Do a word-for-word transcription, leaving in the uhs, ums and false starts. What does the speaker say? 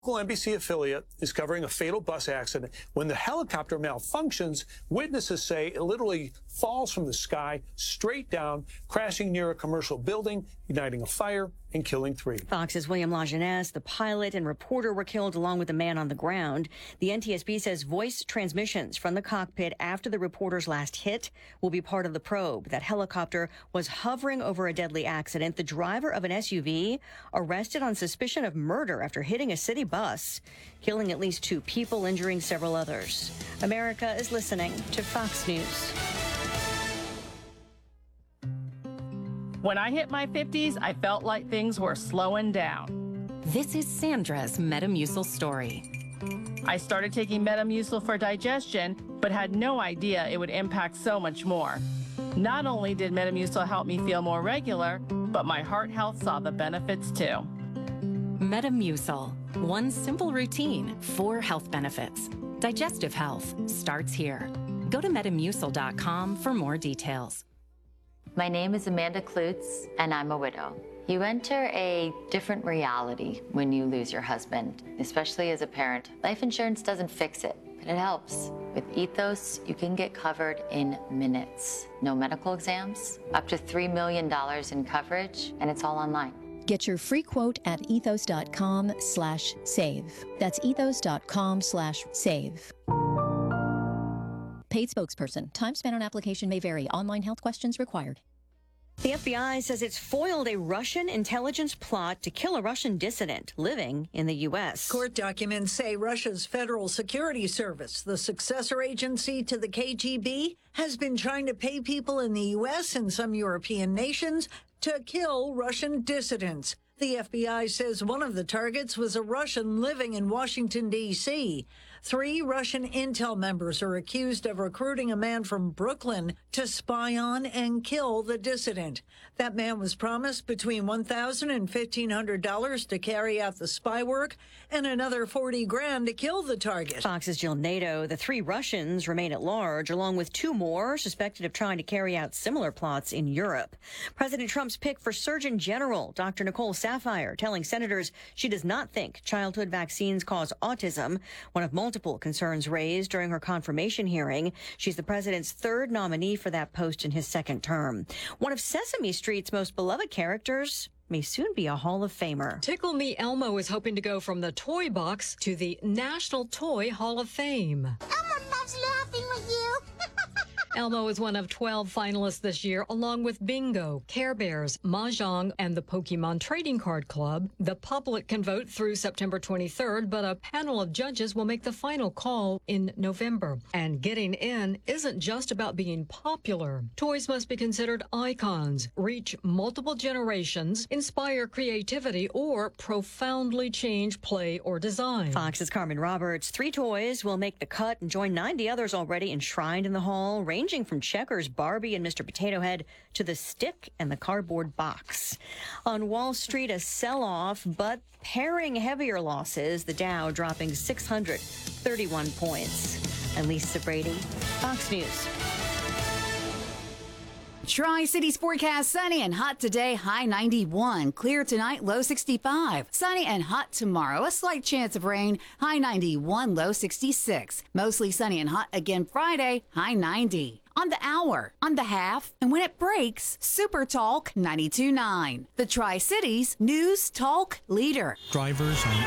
Local N B C affiliate is covering a fatal bus accident. When the helicopter malfunctions, witnesses say it literally falls from the sky straight down, crashing near a commercial building, igniting a fire and killing three. Fox's William Lajeunesse, the pilot and reporter, were killed along with the man on the ground. The N T S B says voice transmissions from the cockpit after the reporter's last hit will be part of the probe. That helicopter was hovering over a deadly accident. The driver of an S U V arrested on suspicion of murder after hitting a city bus, killing at least two people, injuring several others. America is listening to Fox News. When I hit my fifties, I felt like things were slowing down. This is Sandra's Metamucil story. I started taking Metamucil for digestion, but had no idea it would impact so much more. Not only did Metamucil help me feel more regular, but my heart health saw the benefits too. Metamucil, one simple routine, four health benefits. Digestive health starts here. Go to metamucil dot com for more details. My name is Amanda Klutz, and I'm a widow. You enter a different reality when you lose your husband, especially as a parent. Life insurance doesn't fix it, but it helps. With Ethos, you can get covered in minutes. No medical exams, up to three million dollars in coverage, and it's all online. Get your free quote at ethos dot com slash save. That's ethos dot com slash save. Paid spokesperson. Time spent on application may vary. Online health questions required. The F B I says it's foiled a Russian intelligence plot to kill a Russian dissident living in the U S. Court documents say Russia's Federal Security Service, the successor agency to the K G B, has been trying to pay people in the U S and some European nations to kill Russian dissidents. The F B I says one of the targets was a Russian living in Washington, D C Three Russian intel members are accused of recruiting a man from Brooklyn to spy on and kill the dissident. That man was promised between one thousand dollars and fifteen hundred dollars to carry out the spy work and another forty grand to kill the target. Fox's Jill Nato. The three Russians remain at large, along with two more suspected of trying to carry out similar plots in Europe. President Trump's pick for Surgeon General, Doctor Nicole Saphier, telling senators she does not think childhood vaccines cause autism, one of multiple concerns raised during her confirmation hearing. She's the president's third nominee for that post in his second term. One of Sesame Street's most beloved characters may soon be a Hall of Famer. Tickle Me Elmo is hoping to go from the toy box to the National Toy Hall of Fame. Elmo loves laughing with you. Elmo is one of twelve finalists this year, along with Bingo, Care Bears, Mahjong, and the Pokemon Trading Card Club. The public can vote through September twenty-third, but a panel of judges will make the final call in November. And getting in isn't just about being popular. Toys must be considered icons, reach multiple generations, inspire creativity, or profoundly change play or design. Fox's Carmen Roberts. Three toys will make the cut and join ninety others already enshrined in the hall, ranging from Checkers, Barbie, and Mister Potato Head to the stick and the cardboard box. On Wall Street, a sell-off, but pairing heavier losses, the Dow dropping six hundred thirty-one points. I'm Lisa Brady, Fox News. Tri-Cities forecast: sunny and hot today, high ninety-one. Clear tonight, low sixty-five. Sunny and hot tomorrow, a slight chance of rain, high ninety-one, low sixty-six. Mostly sunny and hot again Friday, high ninety. On the hour, on the half, and when it breaks, Super Talk ninety-two point nine. The Tri-Cities News Talk Leader. Drivers on